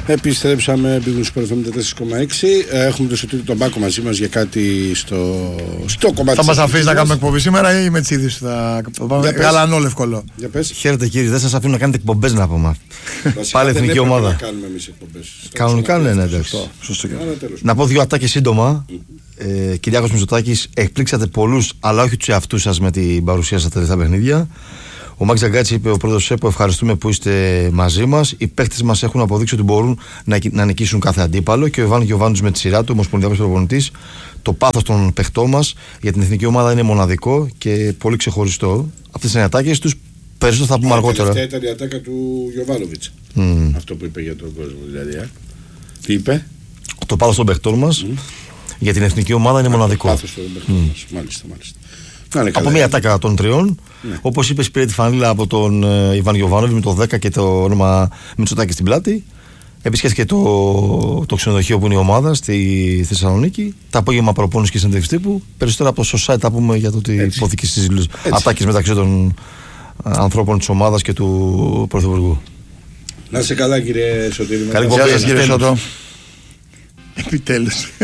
Επιστρέψαμε, πήγουν στο 4,6. Έχουμε τον Σωτήρη τον Μπάκο μαζί μας για κάτι στο κομμάτι. Θα μας αφήσει να κάνουμε εκπομπή σήμερα ή με τις είδες θα πάμε γαλανό εύκολο? Χαίρετε κύριε, δεν σας αφήνω να κάνετε εκπομπές να πούμε. Πάλι εθνική ομάδα. Να κάνουμε εμείς εκπομπές. Κανονικά ναι, εντάξει. Σωστό. Να πω δύο ατάκες σύντομα. Κυριάκος Μητσοτάκης, εκπλήξατε πολλούς, αλλά όχι τους εαυτούς σας με την παρουσία σας στα τελευταία παιχνίδια. Ο Μάκης Ζαγκάτση είπε: ο πρόεδρος ΣΕΠΟ, ευχαριστούμε που είστε μαζί μας. Οι παίκτες μας έχουν αποδείξει ότι μπορούν να νικήσουν κάθε αντίπαλο. Και ο Ιβάν Γιοβάνοβιτς με τη σειρά του, ομοσπονδιακός προπονητής, το πάθος των παιχτών μας για την εθνική ομάδα είναι μοναδικό και πολύ ξεχωριστό. Αυτές είναι οι ατάκες τους. Περισσότερο θα πούμε αργότερα. Αυτή ήταν η ατάκα του Γιοβάνοβιτς. Αυτό που είπε για τον κόσμο, δηλαδή. Τι είπε? Το πάθος των παιχτών μας για την εθνική ομάδα είναι μοναδικό. Το πάθος των παιχτών μας. Μάλιστα. Από μια ατάκα των τριών, όπως είπε, πήρε τη φανίλα από τον Ιβάν Γιοβάνοβιτς με το 10 και το όνομα Μητσοτάκη στην πλάτη. Επισκέφθηκε το ξενοδοχείο που είναι η ομάδα στη Θεσσαλονίκη. Τα απόγευμα προπόνηση και συνέντευξη τύπου. Περισσότερα από το site θα πούμε για το ότι υπόθηκε στις ατάκες μεταξύ των ανθρώπων της ομάδας και του Πρωθυπουργού. Να είσαι καλά, κύριε Σωτήρη. Καλή σας, κύριε Σωτώ. Επιτέλους.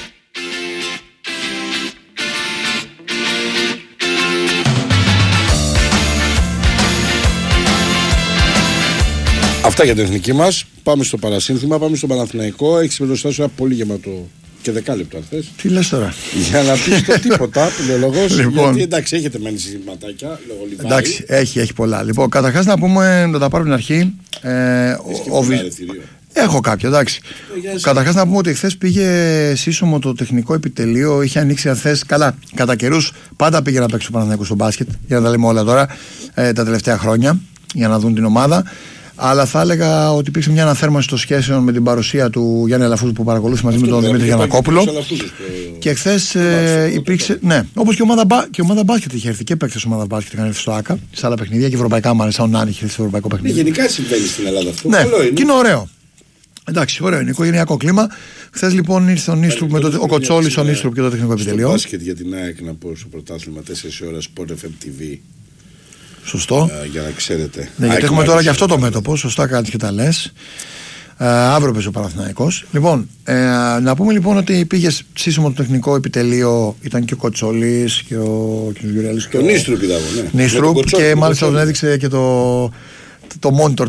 Αυτά για την εθνική μας. Πάμε στο παρασύνθημα, πάμε στο Παναθηναϊκό. Έχεις συμμετοχή ένα πολύ γεμάτο και 10 λεπτά αν θες. Τι λες τώρα? Για να πεις το τίποτα που λέει ο λόγος. Λοιπόν. Γιατί εντάξει, έχετε μένει συζητηματάκια λόγω Λιβάη. Εντάξει, έχει πολλά. Λοιπόν, καταρχάς να πούμε, να τα πάρουμε την αρχή. Έχω κάποιο, εντάξει. Καταρχάς να πούμε ότι χθες πήγε σύσσωμο το τεχνικό επιτελείο. Είχε ανοίξει, αν θες, καλά. Κατά καιρούς πάντα πήγε να παίξει ο Παναθηναϊκός στο μπάσκετ. Για να τα λέμε όλα τώρα, τα τελευταία χρόνια, για να δουν την ομάδα. Αλλά θα έλεγα ότι υπήρξε μια αναθέρμανση των σχέσεων με την παρουσία του Γιάννη Αλαφούζου που παρακολούθησε μαζί με τον Δημήτρη Γιαννακόπουλο. Και χθες υπήρξε. Ναι, όπως και η ομάδα μπάσκετ είχε έρθει και παίκτες ομάδα μπάσκετ είχαν έρθει στο ΆΚΑ, σε άλλα παιχνίδια και ευρωπαϊκά, μάλιστα. Ο Νάνη είχε έρθει στο ευρωπαϊκό παιχνίδι. Γενικά συμβαίνει στην Ελλάδα αυτό. Ναι, και είναι ωραίο. Εντάξει, ωραίο είναι, οικογενειακό κλίμα. Χθες λοιπόν ήρθε ο Νίστρουπ με ο Κοτσόλης, ο Νίστρουπ και το τεχνικό επιτελείο. Στο μπάσκετ για την ΑΕΚ να πω στο πρωτάθλημα 4 ώρες Sport FM TV. Σωστό. Για να ξέρετε. Ναι, γιατί έχουμε τώρα και αυτό το μέτωπο. Σωστά κάτι και τα λες. Αύριο παίζει ο Παναθηναϊκός. Λοιπόν, να πούμε λοιπόν ότι πήγε σύσσωμο το τεχνικό επιτελείο. Ήταν και ο Κοτσόλης και ο Γιουρέλης. Και ο Νίστρουπ ήταν. Νίστρουπ και μάλιστα τον έδειξε και το monitor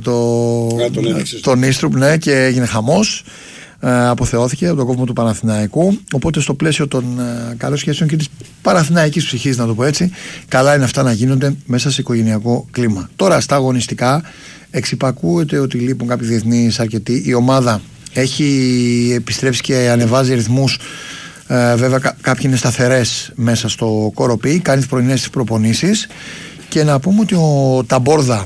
το Νίστρουπ, ναι, και έγινε χαμός. Αποθεώθηκε από τον κόσμο του Παναθηναϊκού. Οπότε στο πλαίσιο των καλών σχέσεων και της παναθηναϊκής ψυχής, να το πω έτσι, καλά είναι αυτά να γίνονται μέσα σε οικογενειακό κλίμα. Τώρα στα αγωνιστικά εξυπακούεται ότι λείπουν κάποιοι διεθνείς αρκετοί. Η ομάδα έχει επιστρέψει και ανεβάζει ρυθμούς. Βέβαια κάποιοι είναι σταθερές μέσα στο κοροπή. Κάνει τις πρωινές προπονήσεις. Και να πούμε ότι ο Ταμπόρδα,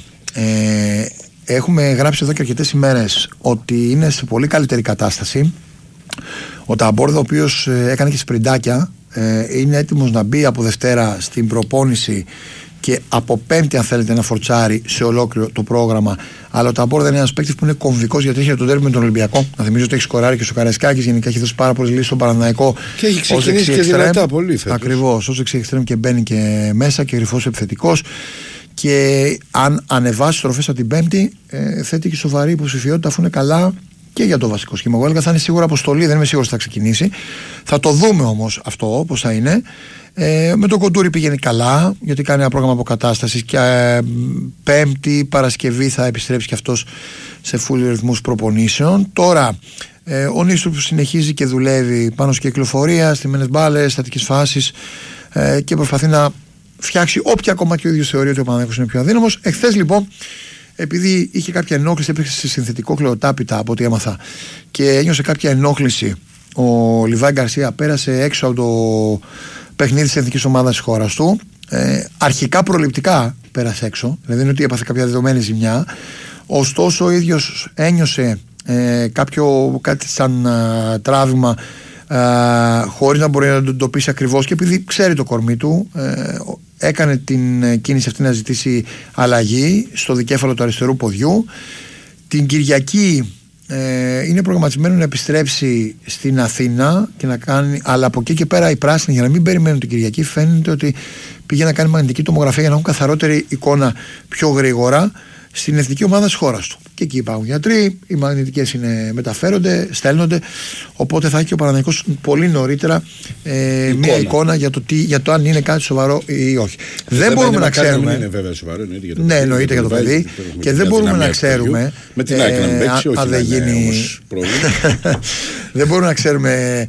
έχουμε γράψει εδώ και αρκετές ημέρες ότι είναι σε πολύ καλύτερη κατάσταση. Ο Ταμπόρδα, ο οποίος έκανε και σπριντάκια, είναι έτοιμος να μπει από Δευτέρα στην προπόνηση και από Πέμπτη, αν θέλετε, να φορτσάρει σε ολόκληρο το πρόγραμμα. Αλλά ο Ταμπόρδα είναι ένας παίκτης που είναι κομβικός γιατί έχει τον τέρμι με τον Ολυμπιακό. Να θυμίζω ότι έχει σκοράρει και στο Καραϊσκάκης. Γενικά έχει δώσει πάρα πολλές λύσεις στον Παναθηναϊκό. Και έχει ξεκινήσει και δυνατά πολύ φέτος. Ακριβώς, ως εξτρέμ και μπαίνει και μέσα και κρυφός επιθετικός. Και αν ανεβάσει τροφές από την Πέμπτη, θέτει και σοβαρή υποψηφιότητα αφού είναι καλά και για το βασικό σχήμα. Εγώ έλεγα θα είναι σίγουρα αποστολή, δεν είμαι σίγουρος ότι θα ξεκινήσει. Θα το δούμε όμως αυτό πώς θα είναι. Με τον Κοντούρη πηγαίνει καλά, γιατί κάνει ένα πρόγραμμα αποκατάστασης και Πέμπτη, Παρασκευή θα επιστρέψει και αυτός σε full ρυθμούς προπονήσεων. Τώρα ο Νίστρουπ συνεχίζει και δουλεύει πάνω στην κυκλοφορία, στημένες μπάλες, στατικές φάσεις και προσπαθεί να φτιάξει όποια κομμάτια ο ίδιος θεωρεί ότι ο Παναθηναϊκός είναι πιο αδύναμος. Εχθές λοιπόν, επειδή είχε κάποια ενόχληση, έπαιξε σε συνθετικό κλεοτάπητα από ό,τι έμαθα και ένιωσε κάποια ενόχληση, ο Λιβάη Γκαρσία πέρασε έξω από το παιχνίδι της εθνικής ομάδας της χώρας του. Αρχικά προληπτικά πέρασε έξω, δηλαδή δεν είναι ότι έπαθε κάποια δεδομένη ζημιά. Ωστόσο ο ίδιος ένιωσε κάτι σαν τράβημα, χωρίς να μπορεί να το εντοπίσει ακριβώς, και επειδή ξέρει το κορμί του, έκανε την κίνηση αυτή να ζητήσει αλλαγή στο δικέφαλο του αριστερού ποδιού. Την Κυριακή είναι προγραμματισμένο να επιστρέψει στην Αθήνα και να κάνει, αλλά από εκεί και πέρα οι πράσινοι, για να μην περιμένουν την Κυριακή, φαίνεται ότι πήγε να κάνει μαγνητική τομογραφία για να έχουν καθαρότερη εικόνα πιο γρήγορα στην εθνική ομάδα της χώρας του. και εκεί υπάρχουν γιατροί, οι μαγνητικές μεταφέρονται, στέλνονται. Οπότε θα έχει και ο Παναθηναϊκός πολύ νωρίτερα μια εικόνα για το αν είναι κάτι σοβαρό ή όχι. Δεν μπορούμε να ξέρουμε. Είναι βέβαια σοβαρό, εννοείται για το παιδί. Ναι, εννοείται για το παιδί. Και δεν μπορούμε να ξέρουμε. Με την άκρη να παίξει, όχι να είναι όμως πρόβλημα. Δεν μπορούμε να ξέρουμε.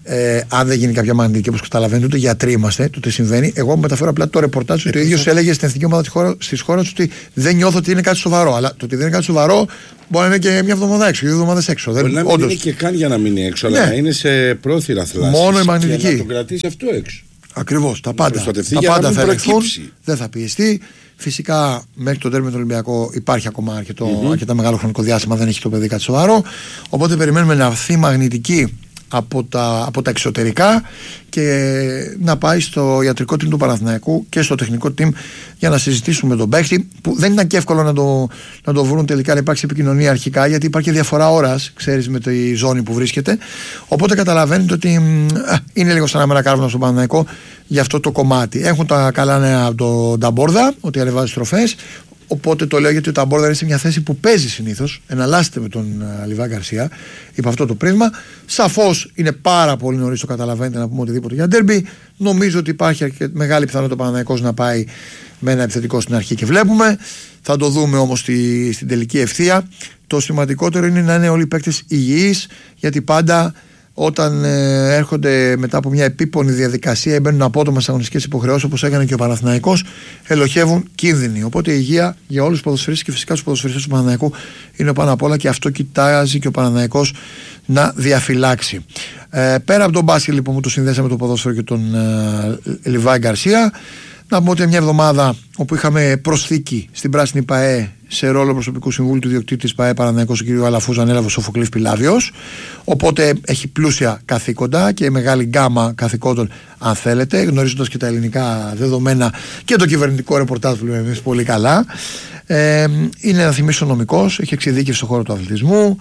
Αν δεν γίνει κάποια μαγνητική, όπως καταλαβαίνετε, ούτε γιατροί είμαστε, το τι συμβαίνει. Εγώ μεταφέρω απλά το ρεπορτάζ ότι ο ίδιος έλεγε στην εθνική ομάδα της χώρας ότι δεν νιώθω ότι είναι κάτι σοβαρό. Αλλά το ότι δεν είναι κάτι σοβαρό μπορεί να είναι και μια εβδομάδα έξω, 2 εβδομάδες έξω. Μπορεί να μην είναι και καν για να μείνει έξω, αλλά να είναι σε πρόθυρα θλάσσης. Μόνο η μαγνητική. Και να τον κρατήσει αυτό έξω. Ακριβώς. Τα πάντα θα ελεγχθούν. Δεν θα πιεστεί. Φυσικά μέχρι το τέρμινο του Ολυμπιακό υπάρχει ακόμα αρκετά μεγάλο χρονικό διάστημα, δεν έχει το παιδί κάτι σοβαρό. Οπότε περιμένουμε να έρθει μαγνητική από τα εξωτερικά και να πάει στο ιατρικό team του Παναθηναϊκού και στο τεχνικό team για να συζητήσουμε με τον παίκτη, που δεν ήταν και εύκολο να το βρουν τελικά, να υπάρξει επικοινωνία αρχικά, γιατί υπάρχει διαφορά ώρας, ξέρεις, με τη ζώνη που βρίσκεται. Οπότε καταλαβαίνετε ότι είναι λίγο σαν να μερακάρβουνα στον Παναθηναϊκό για αυτό το κομμάτι. Έχουν τα καλά νέα από τον Νταμπόρδα, ότι ανεβάζει στροφές. Οπότε το λέω γιατί ο Ταμπόρδα είναι σε μια θέση που παίζει συνήθως, εναλλάσσεται με τον Λιβάη Γκαρσία, υπό αυτό το πρίσμα. Σαφώς είναι πάρα πολύ νωρίς, το καταλαβαίνετε, να πούμε οτιδήποτε για ντέρμπι. Νομίζω ότι υπάρχει μεγάλη πιθανότητα ο Παναθηναϊκός να πάει με ένα επιθετικό στην αρχή και βλέπουμε. Θα το δούμε όμως στην τελική ευθεία. Το σημαντικότερο είναι να είναι όλοι οι παίκτες υγιείς, γιατί πάντα όταν έρχονται μετά από μια επίπονη διαδικασία ή μπαίνουν απότομα στις αγωνιστικές υποχρεώσεις, όπως έκανε και ο Παναθηναϊκός, ελοχεύουν κίνδυνοι. Οπότε η υγεία για όλους τους ποδοσφαιριστές και φυσικά τους ποδοσφαιριστές του Παναθηναϊκού είναι πάνω απ' όλα, και αυτό κοιτάζει και ο Παναθηναϊκός να διαφυλάξει. Πέρα από τον μπάσκετ, λοιπόν, που το συνδέσαμε το ποδόσφαιρο και τον Λιβάη Γκαρσία, να πούμε ότι μια εβδομάδα όπου είχαμε προσθήκη στην Πράσινη ΠΑΕ σε ρόλο προσωπικού συμβούλου του ιδιοκτήτη της ΠΑΕ Παναθηναϊκός, ο κ. Αλαφούζα, ανέλαβε ο Σοφοκλής Πιλάβιος. Οπότε έχει πλούσια καθήκοντα και μεγάλη γκάμα καθηκόντων, αν θέλετε, γνωρίζοντας και τα ελληνικά δεδομένα και το κυβερνητικό ρεπορτάζ που λέμε εμείς πολύ καλά. Είναι, να θυμίσω, νομικός, έχει εξειδίκευση στον χώρο του αθλητισμού,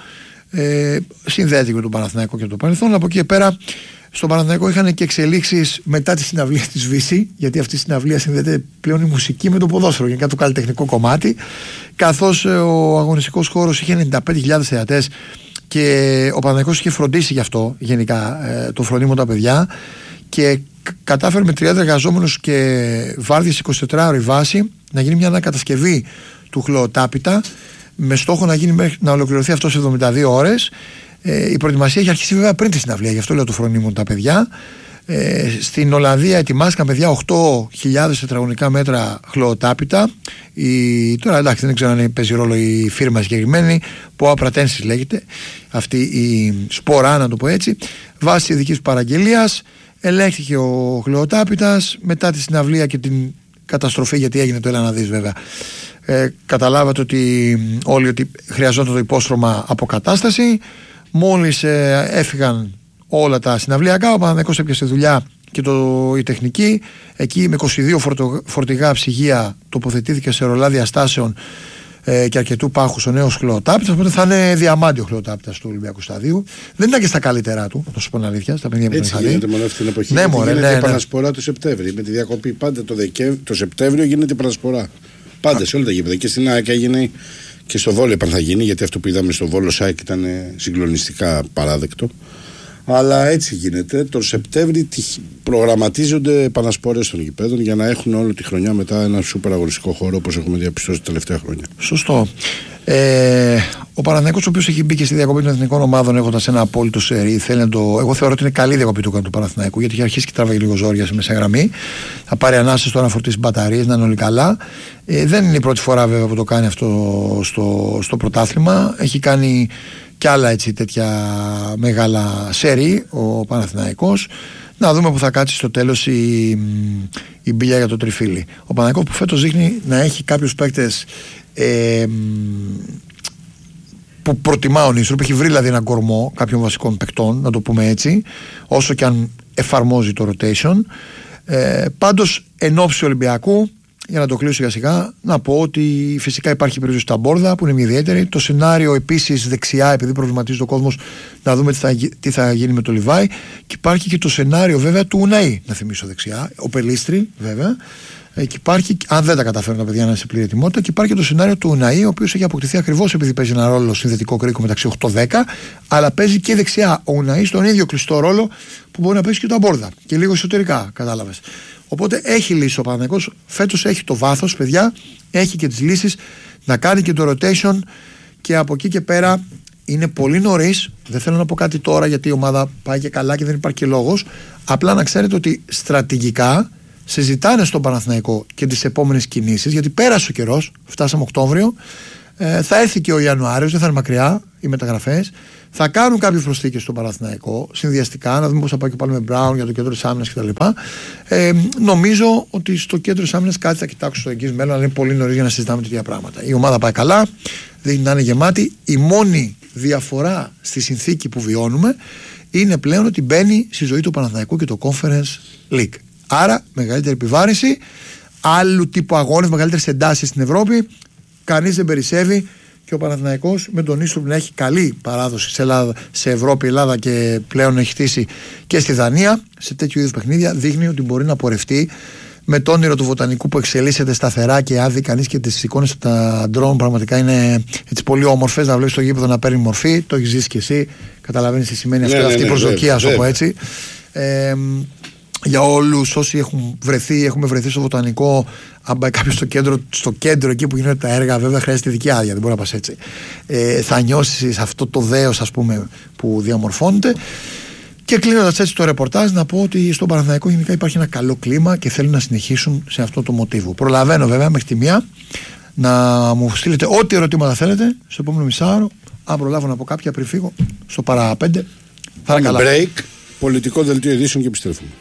συνδέεται με τον Παναθηναϊκό και το παρελθόν. Από εκεί και πέρα, στον Παναθηναϊκό είχαν και εξελίξεις μετά τη συναυλία της Βύση, γιατί αυτή η συναυλία συνδέεται πλέον η μουσική με το ποδόσφαιρο, γενικά το καλλιτεχνικό κομμάτι, καθώς ο αγωνιστικός χώρος είχε 95.000 θεατές και ο Παναθηναϊκός είχε φροντίσει γι' αυτό γενικά, το φροντίμο τα παιδιά, και κατάφερε με 30 εργαζόμενους και βάρδιες 24ωρη βάση να γίνει μια ανακατασκευή του χλωοτάπητα, με στόχο να ολοκληρωθεί αυτό σε 72 ώρες. Η προετοιμασία έχει αρχίσει βέβαια πριν τη συναυλία, γι' αυτό λέω το φρονίμουν τα παιδιά. Στην Ολλανδία ετοιμάστηκαν, παιδιά, 8.000 τετραγωνικά μέτρα χλωοτάπητα. Τώρα εντάξει, δεν ξέρω αν παίζει ρόλο η φίρμα συγκεκριμένη, Poa Pratensis λέγεται αυτή η σπορά, να το πω έτσι. Βάσει ειδικής παραγγελίας ελέγχθηκε ο χλωοτάπητας μετά τη συναυλία και την καταστροφή, γιατί έγινε το έλα να δεις βέβαια. Καταλάβατε ότι όλοι ότι χρειαζόταν το υπόστρωμα αποκατάσταση. Μόλις έφυγαν όλα τα συναυλιακά, ο Παναθηναϊκός έπιασε δουλειά και η τεχνική. Εκεί με 22 φορτηγά ψυγεία τοποθετήθηκε σε ρολά διαστάσεων και αρκετού πάχους ο νέος χλωοτάπητας. Οπότε θα είναι διαμάντιο χλωοτάπητας του Ολυμπιακού Σταδίου. Δεν ήταν και στα καλύτερά του, να σου πω την αλήθεια, στα παιδιά που τον είχα δει. Έτσι μόνο αυτή την εποχή. Ναι, γίνεται η Πανασπορά το Σεπτέμβριο. Με τη διακοπή πάντα το Σεπτέμβριο γίνεται η Πανασπορά. Πάντα σε όλα τα γήπεδα. Και στην ΑΕΚ έγινε, και στο Βόλο θα γίνει, γιατί αυτό που είδαμε στο Βόλο ΣΑΕΚ ήταν συγκλονιστικά παράδεκτο. Αλλά έτσι γίνεται. Το Σεπτέμβρη προγραμματίζονται επανασπορές των γηπέδων για να έχουν όλη τη χρονιά μετά ένα σούπερ αγωνιστικό χώρο, όπως έχουμε διαπιστώσει τα τελευταία χρόνια. Σωστό. Ο Παναθηναϊκός, ο οποίος έχει μπει και στη διακοπή των εθνικών ομάδων έχοντας ένα απόλυτο σερί, εγώ θεωρώ ότι είναι καλή διακοπή του Παναθηναϊκού, γιατί έχει αρχίσει και τραβάει λίγο ζόρια σε μέσα γραμμή. Θα πάρει ανάσες τώρα να φορτίσει μπαταρίες, να είναι όλοι καλά. Δεν είναι η πρώτη φορά βέβαια που το κάνει αυτό στο πρωτάθλημα. Έχει κάνει κι άλλα έτσι τέτοια μεγάλα σερί ο Παναθηναϊκός. Να δούμε που θα κάτσει στο τέλος η μπίλια για το τριφύλι. Ο Παναθηναϊκός που φέτος δείχνει να έχει κάποιους παίκτες που προτιμά ο Νίστροπ, έχει βρει δηλαδή έναν κορμό κάποιων βασικών παικτών, να το πούμε έτσι, όσο και αν εφαρμόζει το rotation. Πάντως εν ώψη Ολυμπιακού, για να το κλείσω σιγά σιγά, να πω ότι φυσικά υπάρχει η περίπτωση στα Μπόρδα που είναι μια ιδιαίτερη. Το σενάριο επίσης δεξιά, επειδή προβληματίζει ο κόσμος, να δούμε τι θα γίνει με το Λιβάη. Και υπάρχει και το σενάριο βέβαια του Ουναή, να θυμίσω δεξιά, ο Πελίστρη βέβαια. Και υπάρχει, αν δεν τα καταφέρουν τα παιδιά να είναι σε πλήρη ετοιμότητα, και υπάρχει και το σενάριο του Ουναή, ο οποίος έχει αποκτηθεί ακριβώς επειδή παίζει ένα ρόλο συνδετικό κρίκο μεταξύ 8-10, αλλά παίζει και δεξιά ο Ουναή στον ίδιο κλειστό ρόλο που μπορεί να παίζει και το Αμπόρδα. Και λίγο εσωτερικά, κατάλαβες. Οπότε έχει λύσει ο Παναθηναϊκός. Φέτος έχει το βάθος, παιδιά, έχει και τις λύσεις να κάνει και το rotation, και από εκεί και πέρα είναι πολύ νωρίς. Δεν θέλω να πω κάτι τώρα γιατί η ομάδα πάει και καλά και δεν υπάρχει και λόγος. Απλά να ξέρετε ότι στρατηγικά συζητάνε στον Παναθηναϊκό και τις επόμενες κινήσεις, γιατί πέρασε ο καιρός, φτάσαμε Οκτώβριο, θα έρθει και ο Ιανουάριος, δεν θα είναι μακριά οι μεταγραφές. Θα κάνουν κάποιες προσθήκες στον Παναθηναϊκό συνδυαστικά, να δούμε πώς θα πάει και πάλι με Μπράουν για το κέντρο της άμυνας κτλ. Νομίζω ότι στο κέντρο της άμυνας κάτι θα κοιτάξω στο εγγύς μέλλον, αλλά είναι πολύ νωρίς για να συζητάμε τέτοια πράγματα. Η ομάδα πάει καλά, δείχνει να είναι γεμάτη. Η μόνη διαφορά στη συνθήκη που βιώνουμε είναι πλέον ότι μπαίνει στη ζωή του Παναθηναϊκού και το Conference League. Άρα μεγαλύτερη επιβάρυνση, άλλου τύπου αγώνες, μεγαλύτερες εντάσεις στην Ευρώπη. Κανείς δεν περισσεύει, και ο Παναθηναϊκός με τον Ίστρου να έχει καλή παράδοση σε Ευρώπη, Ελλάδα, και πλέον έχει χτίσει και στη Δανία σε τέτοιου είδους παιχνίδια, δείχνει ότι μπορεί να πορευτεί με το όνειρο του Βοτανικού που εξελίσσεται σταθερά. Και αν δει κανείς και τις εικόνες τα ντρόουν, πραγματικά είναι έτσι πολύ όμορφες, να βλέπεις το γήπεδο να παίρνει μορφή. Το έχεις ζήσει κι εσύ, καταλαβαίνεις τι σημαίνει αυτή η προσδοκία, ας το πω έτσι. Για όλους όσοι έχουμε βρεθεί στο Βοτανικό, αν πάει κάποιος στο κέντρο εκεί που γίνονται τα έργα, βέβαια χρειάζεται ειδική άδεια, δεν μπορεί να πας έτσι. Θα νιώσεις αυτό το δέος, ας πούμε, που διαμορφώνεται. Και κλείνοντας έτσι το ρεπορτάζ, να πω ότι στον Παναθηναϊκό γενικά υπάρχει ένα καλό κλίμα και θέλουν να συνεχίσουν σε αυτό το μοτίβο. Προλαβαίνω βέβαια μέχρι τη 1 να μου στείλετε ό,τι ερωτήματα θέλετε στο επόμενο μισάωρο. Αν προλάβω να πω κάποια πριν φύγω, στο παρά 5. Θα είναι καλά. Break, πολιτικό δελτίο ειδήσεων και επιστρέφουμε.